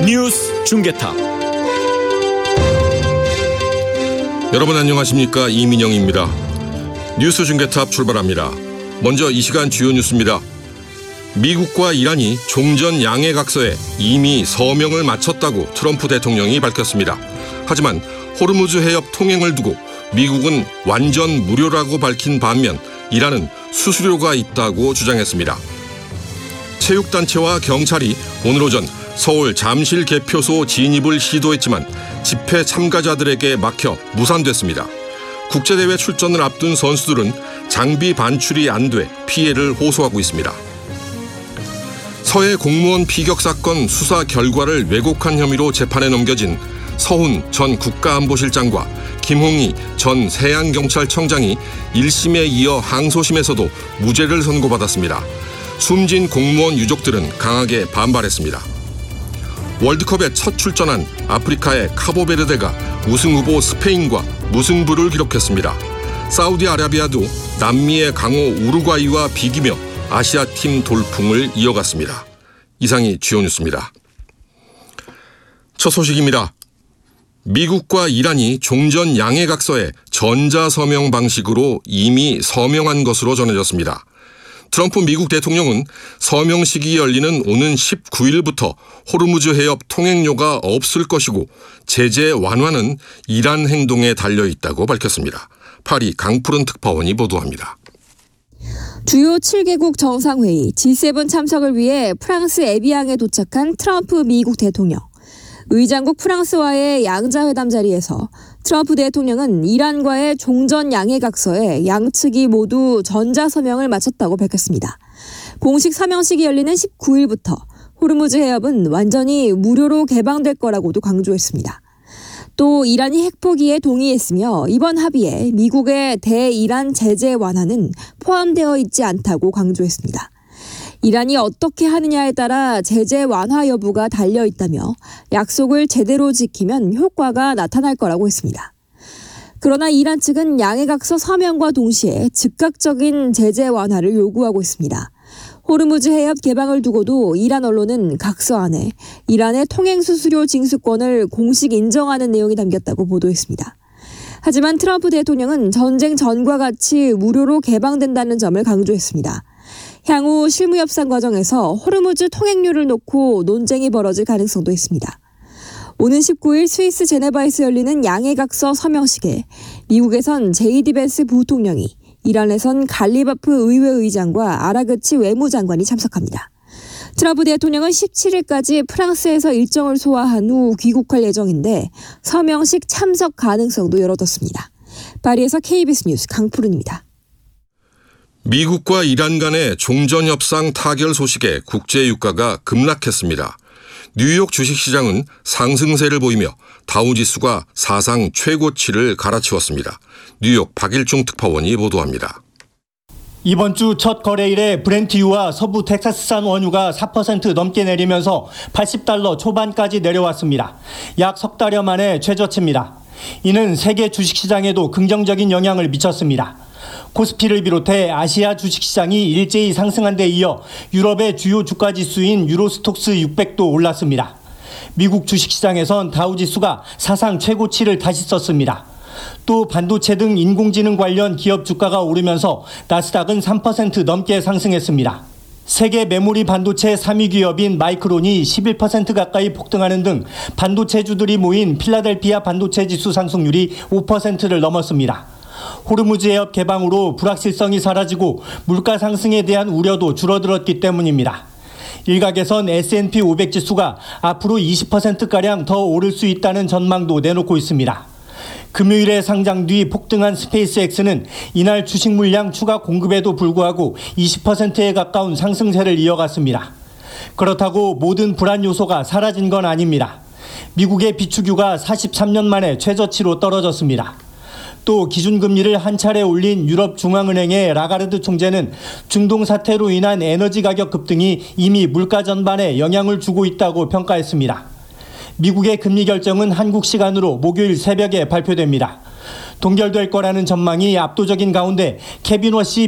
뉴스 중계탑. 여러분 안녕하십니까? 이민영입니다. 뉴스 중계탑 출발합니다. 먼저 이 시간 주요 뉴스입니다. 미국과 이란이 종전 양해각서에 이미 서명을 마쳤다고 트럼프 대통령이 밝혔습니다. 하지만 호르무즈 해협 통행을 두고 미국은 완전 무료라고 밝힌 반면 이란은 수수료가 있다고 주장했습니다. 체육단체와 경찰이 오늘 오전 서울 잠실 개표소 진입을 시도했지만 집회 참가자들에게 막혀 무산됐습니다. 국제대회 출전을 앞둔 선수들은 장비 반출이 안 돼 피해를 호소하고 있습니다. 서해 공무원 피격 사건 수사 결과를 왜곡한 혐의로 재판에 넘겨진 서훈 전 국가안보실장과 김홍희 전 세안경찰청장이 1심에 이어 항소심에서도 무죄를 선고받았습니다. 숨진 공무원 유족들은 강하게 반발했습니다. 월드컵에 첫 출전한 아프리카의 카보베르데가 우승 후보 스페인과 무승부를 기록했습니다. 사우디아라비아도 남미의 강호 우루과이와 비기며 아시아팀 돌풍을 이어갔습니다. 이상이 주요 뉴스입니다. 첫 소식입니다. 미국과 이란이 종전 양해각서에 전자서명 방식으로 이미 서명한 것으로 전해졌습니다. 트럼프 미국 대통령은 서명식이 열리는 오는 19일부터 호르무즈 해협 통행료가 없을 것이고 제재 완화는 이란 행동에 달려있다고 밝혔습니다. 파리 강푸른 특파원이 보도합니다. 주요 7개국 정상회의 G7 참석을 위해 프랑스 에비앙에 도착한 트럼프 미국 대통령. 의장국 프랑스와의 양자회담 자리에서 트럼프 대통령은 이란과의 종전 양해각서에 양측이 모두 전자서명을 마쳤다고 밝혔습니다. 공식 서명식이 열리는 19일부터 호르무즈 해협은 완전히 무료로 개방될 거라고도 강조했습니다. 또 이란이 핵포기에 동의했으며 이번 합의에 미국의 대이란 제재 완화는 포함되어 있지 않다고 강조했습니다. 이란이 어떻게 하느냐에 따라 제재 완화 여부가 달려있다며 약속을 제대로 지키면 효과가 나타날 거라고 했습니다. 그러나 이란 측은 양해각서 서명과 동시에 즉각적인 제재 완화를 요구하고 있습니다. 호르무즈 해협 개방을 두고도 이란 언론은 각서 안에 이란의 통행수수료 징수권을 공식 인정하는 내용이 담겼다고 보도했습니다. 하지만 트럼프 대통령은 전쟁 전과 같이 무료로 개방된다는 점을 강조했습니다. 향후 실무 협상 과정에서 호르무즈 통행료를 놓고 논쟁이 벌어질 가능성도 있습니다. 오는 19일 스위스 제네바에서 열리는 양해각서 서명식에 미국에선 제이디 벤스 부통령이, 이란에선 갈리바프 의회의장과 아라그치 외무장관이 참석합니다. 트럼프 대통령은 17일까지 프랑스에서 일정을 소화한 후 귀국할 예정인데 서명식 참석 가능성도 열어뒀습니다. 파리에서 KBS 뉴스 강푸른입니다. 미국과 이란 간의 종전협상 타결 소식에 국제유가가 급락했습니다. 뉴욕 주식시장은 상승세를 보이며 다우지수가 사상 최고치를 갈아치웠습니다. 뉴욕 박일중 특파원이 보도합니다. 이번 주 첫 거래일에 브렌트유와 서부 텍사스산 원유가 4% 넘게 내리면서 $80 초반까지 내려왔습니다. 약 석 달여 만에 최저치입니다. 이는 세계 주식시장에도 긍정적인 영향을 미쳤습니다. 코스피를 비롯해 아시아 주식시장이 일제히 상승한 데 이어 유럽의 주요 주가지수인 유로스톡스 600도 올랐습니다. 미국 주식시장에선 다우지수가 사상 최고치를 다시 썼습니다. 또 반도체 등 인공지능 관련 기업 주가가 오르면서 나스닥은 3% 넘게 상승했습니다. 세계 메모리 반도체 3위 기업인 마이크론이 11% 가까이 폭등하는 등 반도체주들이 모인 필라델피아 반도체 지수 상승률이 5%를 넘었습니다. 호르무즈 해협 개방으로 불확실성이 사라지고 물가 상승에 대한 우려도 줄어들었기 때문입니다. 일각에선 S&P 500 지수가 앞으로 20%가량 더 오를 수 있다는 전망도 내놓고 있습니다. 금요일에 상장 뒤 폭등한 스페이스X는 이날 주식 물량 추가 공급에도 불구하고 20%에 가까운 상승세를 이어갔습니다. 그렇다고 모든 불안 요소가 사라진 건 아닙니다. 미국의 비축유가 43년 만에 최저치로 떨어졌습니다. 또 기준금리를 한 차례 올린 유럽중앙은행의 라가르드 총재는 중동 사태로 인한 에너지 가격 급등이 이미 물가 전반에 영향을 주고 있다고 평가했습니다. 미국의 금리 결정은 한국 시간으로 목요일 새벽에 발표됩니다. 동결될 거라는 전망이 압도적인 가운데 케빈 워시